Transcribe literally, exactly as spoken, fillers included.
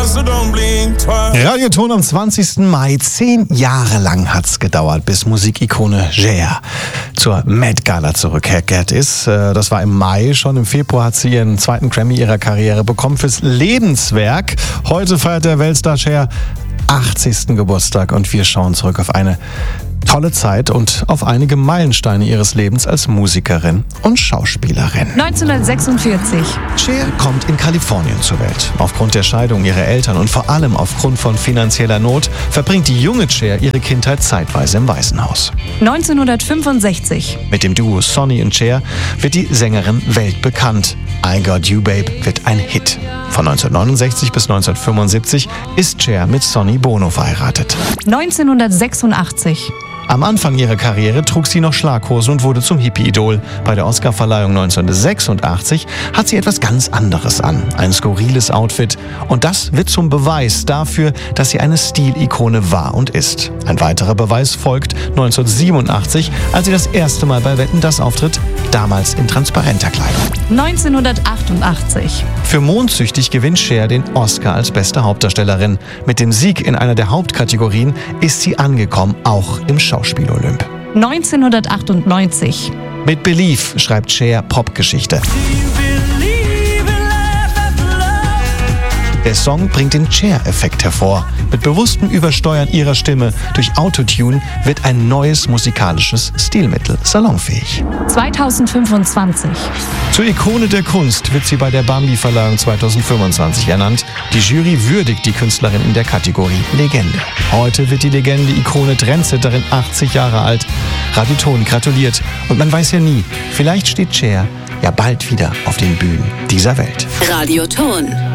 so don't blink twice. Radioton am zwanzigsten Mai. Zehn Jahre lang hat's gedauert, bis Musikikone Cher zur Met Gala zurückgekehrt ist. Das war im Mai. Schon im Februar hat sie ihren zweiten Grammy ihrer Karriere bekommen fürs Lebenswerk. Heute feiert der Weltstar Cher achtzigsten Geburtstag und wir schauen zurück auf eine tolle Zeit und auf einige Meilensteine ihres Lebens als Musikerin und Schauspielerin. neunzehnhundertsechsundvierzig. Cher kommt in Kalifornien zur Welt. Aufgrund der Scheidung ihrer Eltern und vor allem aufgrund von finanzieller Not verbringt die junge Cher ihre Kindheit zeitweise im Waisenhaus. neunzehnhundertfünfundsechzig. Mit dem Duo Sonny und Cher wird die Sängerin weltbekannt. I Got You Babe wird ein Hit. Von neunzehnhundertneunundsechzig bis neunzehnhundertfünfundsiebzig ist Cher mit Sonny Bono verheiratet. neunzehnhundertsechsundachtzig. Am Anfang ihrer Karriere trug sie noch Schlaghosen und wurde zum Hippie-Idol. Bei der Oscarverleihung neunzehnhundertsechsundachtzig hat sie etwas ganz anderes an. Ein skurriles Outfit. Und das wird zum Beweis dafür, dass sie eine Stilikone war und ist. Ein weiterer Beweis folgt neunzehnhundertsiebenundachtzig, als sie das erste Mal bei Wetten, dass auftritt, damals in transparenter Kleidung. neunzehnhundertachtundachtzig. Für Mondsüchtig gewinnt Cher den Oscar als beste Hauptdarstellerin. Mit dem Sieg in einer der Hauptkategorien ist sie angekommen, auch im Schauspiel-Olymp. neunzehnhundertachtundneunzig. Mit Believe schreibt Cher Popgeschichte. Der Song bringt den Cher-Effekt hervor. Mit bewusstem Übersteuern ihrer Stimme durch Autotune wird ein neues musikalisches Stilmittel salonfähig. zweitausendfünfundzwanzig. Zur Ikone der Kunst wird sie bei der Bambi-Verleihung zweitausendfünfundzwanzig ernannt. Die Jury würdigt die Künstlerin in der Kategorie Legende. Heute wird die Legende, Ikone, Trendsetterin, achtzig Jahre alt. Radioton gratuliert. Und man weiß ja nie, vielleicht steht Cher ja bald wieder auf den Bühnen dieser Welt. Radioton.